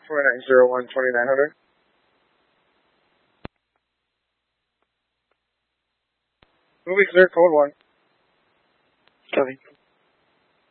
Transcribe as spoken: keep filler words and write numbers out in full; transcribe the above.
four nine zero one, twenty-nine hundred. Movie clear, code one. Copy.